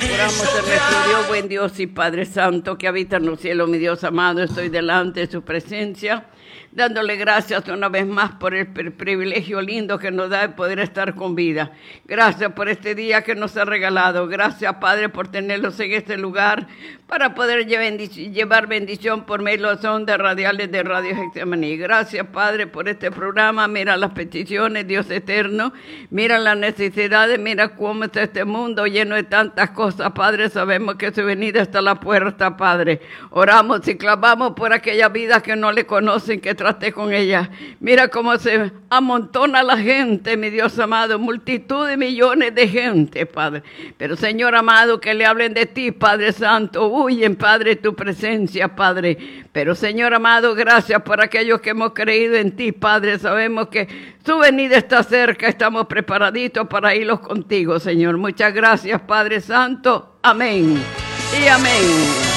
Oramos a nuestro Dios, buen Dios y Padre Santo, que habita en los cielos, mi Dios amado. Estoy delante de su presencia, dándole gracias una vez más por el privilegio lindo que nos da de poder estar con vida. Gracias por este día que nos ha regalado. Gracias, Padre, por tenerlos en este lugar para poder llevar bendición por medio de las ondas radiales de Radio Getsemaní. Gracias, Padre, por este programa. Mira las peticiones, Dios eterno. Mira las necesidades, mira cómo está este mundo lleno de tantas cosas, Padre. Sabemos que su venida está a la puerta, Padre. Oramos y clamamos por aquellas vidas que no le conocen, que trate con ellas. Mira cómo se amontona la gente, mi Dios amado, multitud de millones de gente, Padre. Pero, Señor amado, que le hablen de ti, Padre Santo. Huyen, Padre, tu presencia, Padre. Pero, Señor amado, gracias por aquellos que hemos creído en ti, Padre. Sabemos que su venida está cerca. Estamos preparaditos para irlos contigo, Señor. Muchas gracias, Padre Santo. Amén y amén.